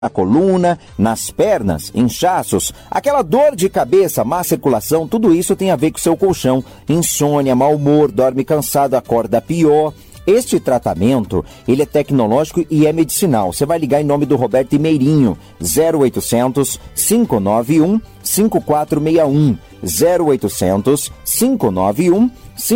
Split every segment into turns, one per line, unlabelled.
na coluna, nas pernas, inchaços, aquela dor de cabeça, má circulação, tudo isso tem a ver com o seu colchão. Insônia, mau humor, dorme cansado, acorda pior. Este tratamento, ele é tecnológico e é medicinal. Você vai ligar em nome do Roberto Meirinho, 0800 591 5461, 0800 591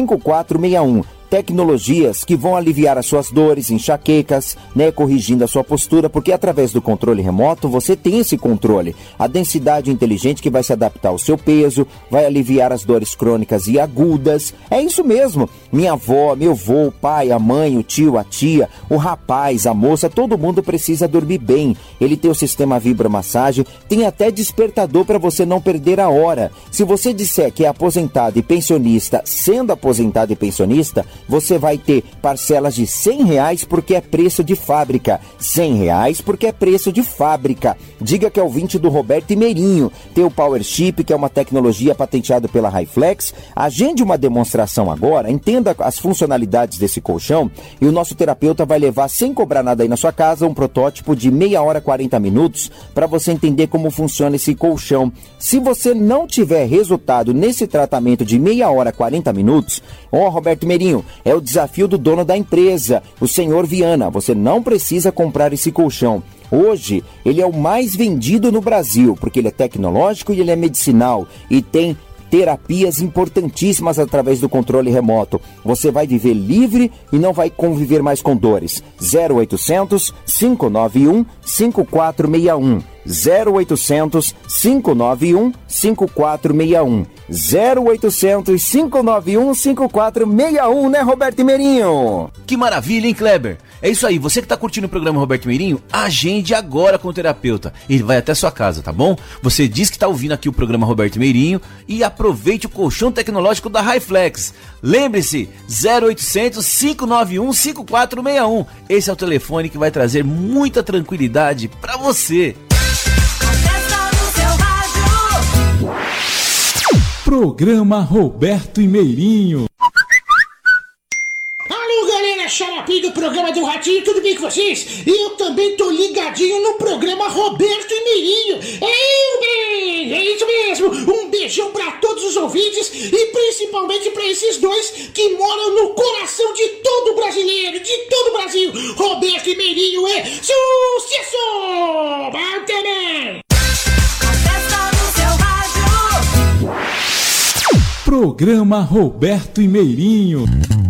5461. Tecnologias que vão aliviar as suas dores, enxaquecas, né, corrigindo a sua postura, porque através do controle remoto você tem esse controle. A densidade inteligente que vai se adaptar ao seu peso, vai aliviar as dores crônicas e agudas. É isso mesmo. Minha avó, meu avô, o pai, a mãe, o tio, a tia, o rapaz, a moça, todo mundo precisa dormir bem. Ele tem o sistema vibromassagem, tem até despertador para você não perder a hora. Se você disser que é aposentado e pensionista, sendo aposentado e pensionista, você vai ter parcelas de R$100 porque é preço de fábrica. R$100 porque é preço de fábrica. Diga que é ouvinte do Roberto Meirinho. Tem o Power Chip, que é uma tecnologia patenteada pela Hi-Flex. Agende uma demonstração agora, entenda as funcionalidades desse colchão e o nosso terapeuta vai levar, sem cobrar nada aí na sua casa, um protótipo de meia hora, 40 minutos, para você entender como funciona esse colchão. Se você não tiver resultado nesse tratamento de meia hora, 40 minutos, Roberto Meirinho, é o desafio do dono da empresa, o senhor Viana. Você não precisa comprar esse colchão. Hoje, ele é o mais vendido no Brasil, porque ele é tecnológico e ele é medicinal e tem terapias importantíssimas através do controle remoto. Você vai viver livre e não vai conviver mais com dores. 0800 591 5461. 0800 591 5461. 0800 591 5461, né, Roberto Meirinho?
Que maravilha, hein, Kleber? É isso aí, você que tá curtindo o programa Roberto Meirinho, agende agora com o terapeuta. Ele vai até sua casa, tá bom? Você diz que tá ouvindo aqui o programa Roberto Meirinho e aproveite o colchão tecnológico da Hi-Flex. Lembre-se, 0800 591 5461. Esse é o telefone que vai trazer muita tranquilidade pra você.
Programa Roberto Meirinho.
Alô, galera, xarope do programa do Ratinho, tudo bem com vocês? Eu também tô ligadinho no programa Roberto Meirinho. É isso mesmo. Um beijão pra todos os ouvintes e principalmente pra esses dois que moram no coração de todo brasileiro, de todo o Brasil. Roberto Meirinho é sucesso! Vai também!
Programa Roberto Meirinho.